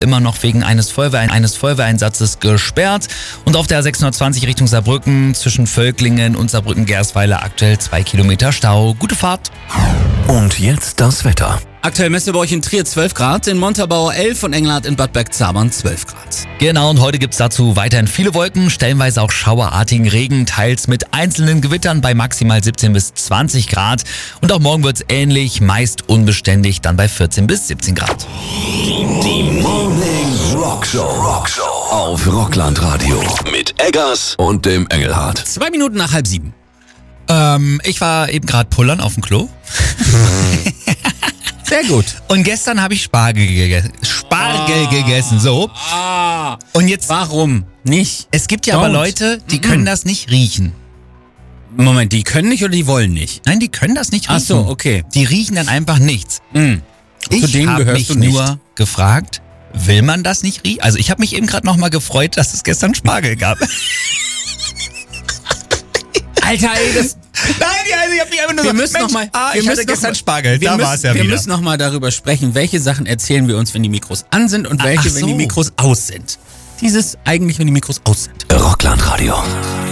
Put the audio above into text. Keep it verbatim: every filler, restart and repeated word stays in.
immer noch wegen eines, Feuerwehr, eines Feuerwehreinsatzes gesperrt. Und auf der A sechshundertzwanzig Richtung Saarbrücken zwischen Völklingen und Saarbrücken-Gersweiler aktuell zwei Kilometer Stau. Gute Fahrt. Und jetzt das Wetter. Aktuell messt ihr bei euch in Trier zwölf Grad, in Montabaur elf und Engelhardt in Bad Bergzabern zwölf Grad. Genau, und heute gibt's dazu weiterhin viele Wolken, stellenweise auch schauerartigen Regen, teils mit einzelnen Gewittern bei maximal siebzehn bis zwanzig Grad. Und auch morgen wird's ähnlich, meist unbeständig, dann bei vierzehn bis siebzehn Grad. Die Morning Rockshow. Rockshow auf Rocklandradio mit Eggers und dem Engelhardt. Zwei Minuten nach halb sieben. Ähm, ich war eben gerade pullern auf dem Klo. Sehr gut. Und gestern habe ich Spargel gegessen. Spargel ah, gegessen, so. Ah, und jetzt. Warum nicht? Es gibt ja Don't. aber Leute, die Mm-mm. können das nicht riechen. Moment, die können nicht oder die wollen nicht? Nein, die können das nicht riechen. Ach so, okay. Die riechen dann einfach nichts. Mm. Zu Ich denen habe gehörst mich du nicht. nur gefragt, will man das nicht riechen? Also ich habe mich eben gerade nochmal gefreut, dass es gestern Spargel gab. Alter, ey, das... Nein, also ich habe mich einfach nur Wir so, müssen Mensch, noch mal, ah, wir ich müssen hatte noch gestern mal, Spargel, wir da müssen, war es ja Wir wieder. müssen noch mal darüber sprechen, welche Sachen erzählen wir uns, wenn die Mikros an sind und welche, ach so. wenn die Mikros aus sind. Dieses eigentlich, wenn die Mikros aus sind. Rocklandradio.